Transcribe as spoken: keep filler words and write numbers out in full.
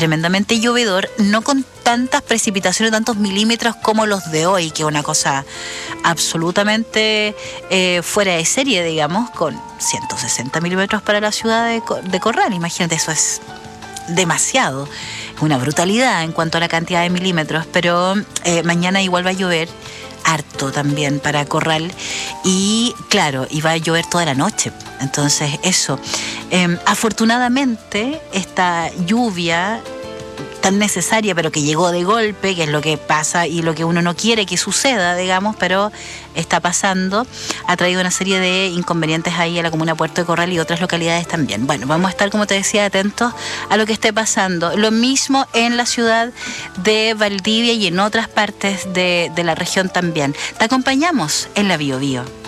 tremendamente llovedor, no con tantas precipitaciones, tantos milímetros como los de hoy, que es una cosa absolutamente eh, fuera de serie, digamos, con ciento sesenta milímetros para la ciudad de, de Corral. Imagínate, eso es demasiado, una brutalidad en cuanto a la cantidad de milímetros, pero eh, mañana igual va a llover harto también para Corral y claro, y va a llover toda la noche. Entonces eso, eh, afortunadamente esta lluvia tan necesaria, pero que llegó de golpe, que es lo que pasa y lo que uno no quiere que suceda, digamos, pero está pasando, ha traído una serie de inconvenientes ahí a la comuna Puerto de Corral y otras localidades también. Bueno, vamos a estar, como te decía, atentos a lo que esté pasando. Lo mismo en la ciudad de Valdivia y en otras partes de, de la región también. Te acompañamos en la Bio Bio.